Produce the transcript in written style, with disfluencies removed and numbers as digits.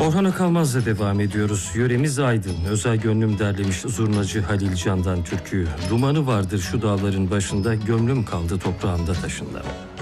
Orhan Akalmaz'la devam ediyoruz. Yöremiz Aydın. Özel gönlüm derlemiş zurnacı Halil Can'dan türküyü. Dumanı vardır şu dağların başında, gönlüm kaldı toprağında taşında.